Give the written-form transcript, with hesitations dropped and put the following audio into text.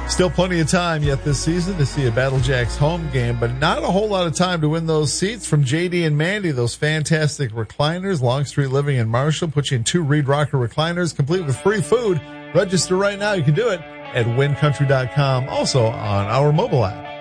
Still plenty of time yet this season to see a Battle Jacks home game, but not a whole lot of time to win those seats from JD and Mandy, those fantastic recliners. Longstreet Living in Marshall put you in 2 Reed Rocker recliners, complete with free food. Register right now. You can do it at wincountry.com, also on our mobile app.